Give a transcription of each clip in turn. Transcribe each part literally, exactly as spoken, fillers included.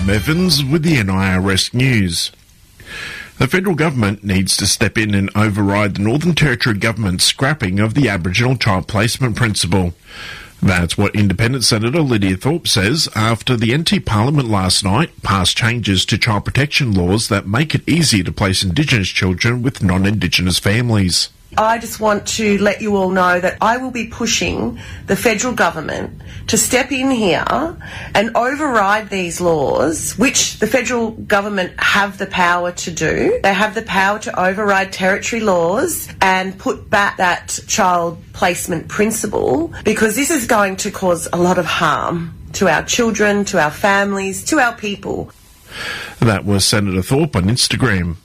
Adam Evans with the N I R S News. The federal government needs to step in and override the Northern Territory government's scrapping of the Aboriginal child placement principle. That's what Independent Senator Lydia Thorpe says after the N T Parliament last night passed changes to child protection laws that make it easier to place Indigenous children with non-Indigenous families. I just want to let you all know that I will be pushing the federal government to step in here and override these laws, which the federal government have the power to do. They have the power to override territory laws and put back that child placement principle, because this is going to cause a lot of harm to our children, to our families, to our people. That was Senator Thorpe on Instagram.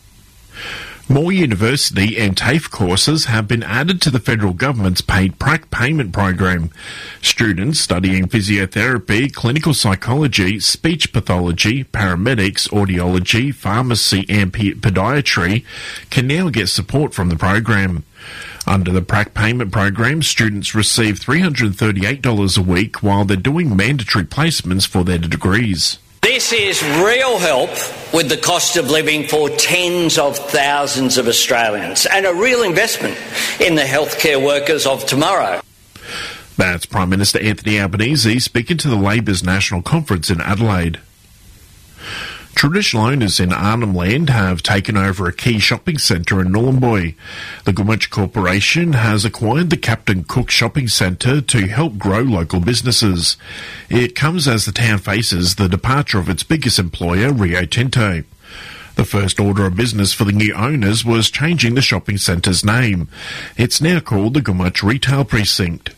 More university and TAFE courses have been added to the federal government's paid prac payment program. Students studying physiotherapy, clinical psychology, speech pathology, paramedics, audiology, pharmacy and podiatry can now get support from the program. Under the prac payment program, students receive three hundred thirty-eight dollars a week while they're doing mandatory placements for their degrees. This is real help with the cost of living for tens of thousands of Australians and a real investment in the healthcare workers of tomorrow. That's Prime Minister Anthony Albanese speaking to the Labor's National Conference in Adelaide. Traditional owners in Arnhem Land have taken over a key shopping centre in Nhulunbuy. The Gumatj Corporation has acquired the Captain Cook Shopping Centre to help grow local businesses. It comes as the town faces the departure of its biggest employer, Rio Tinto. The first order of business for the new owners was changing the shopping centre's name. It's now called the Gumatj Retail Precinct.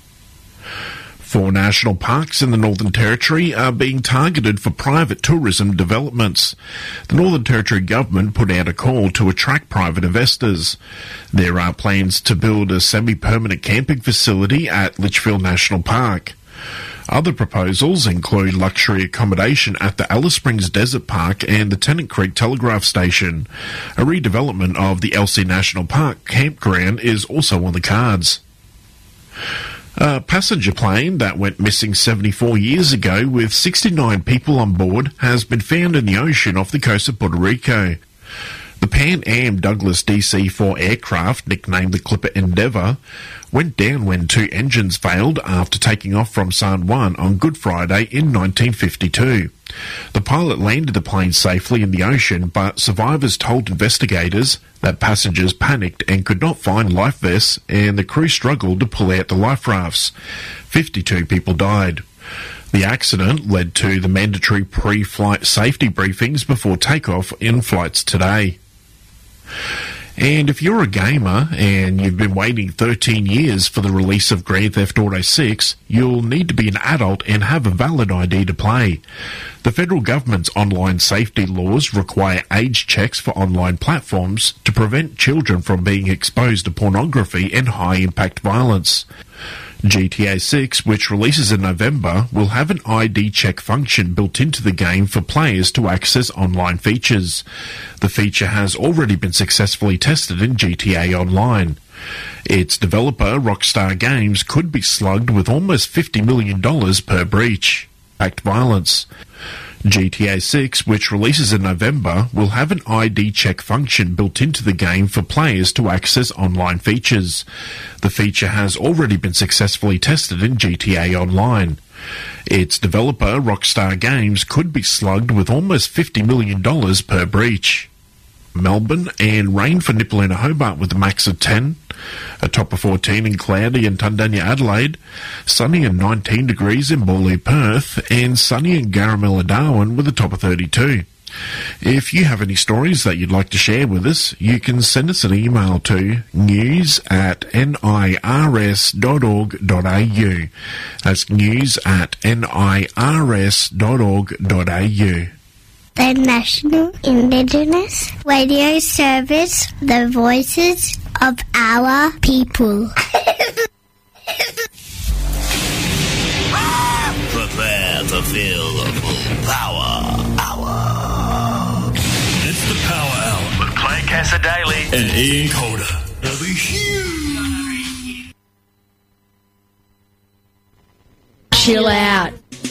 Four national parks in the Northern Territory are being targeted for private tourism developments. The Northern Territory government put out a call to attract private investors. There are plans to build a semi-permanent camping facility at Litchfield National Park. Other proposals include luxury accommodation at the Alice Springs Desert Park and the Tennant Creek Telegraph Station. A redevelopment of the Elsey National Park campground is also on the cards. A passenger plane that went missing seventy-four years ago with sixty-nine people on board has been found in the ocean off the coast of Puerto Rico. The Pan Am Douglas D C four aircraft, nicknamed the Clipper Endeavour, went down when two engines failed after taking off from San Juan on Good Friday in nineteen fifty-two. The pilot landed the plane safely in the ocean, but survivors told investigators that passengers panicked and could not find life vests, and the crew struggled to pull out the life rafts. fifty-two people died. The accident led to the mandatory pre-flight safety briefings before takeoff in flights today. And if you're a gamer and you've been waiting thirteen years for the release of Grand Theft Auto six, you'll need to be an adult and have a valid I D to play. The federal government's online safety laws require age checks for online platforms to prevent children from being exposed to pornography and high-impact violence. G T A six, which releases in November, will have an I D check function built into the game for players to access online features. The feature has already been successfully tested in G T A Online. Its developer, Rockstar Games, could be slugged with almost fifty million dollars per breach. Act violence. G T A six, which releases in November, will have an I D check function built into the game for players to access online features. The feature has already been successfully tested in G T A Online. Its developer, Rockstar Games, could be slugged with almost fifty million dollars per breach. Melbourne, and rain for Nipaluna Hobart with a max of ten. A top of fourteen in cloudy in Tundanya Adelaide. Sunny and nineteen degrees in Morley Perth. And sunny in Garamella Darwin with a top of thirty-two. If you have any stories that you'd like to share with us, you can send us an email to news at nirs dot org dot au. That's news at nirs dot org dot au. The National Indigenous Radio Service, the voices of our people. Prepare to feel the full power hour. It's the Power Hour with Clay Cassadaly and Ian Calder. They'll be huge. Chill out.